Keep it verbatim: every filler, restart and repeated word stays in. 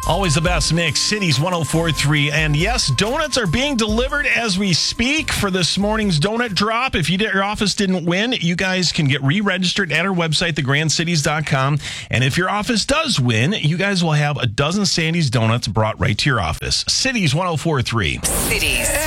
Always the best mix, Cities one oh four point three. And yes, donuts are being delivered as we speak for this morning's donut drop. If you did, your office didn't win, you guys can get re-registered at our website, the grand cities dot com. And if your office does win, you guys will have a dozen Sandy's donuts brought right to your office. Cities one oh four point three. Cities.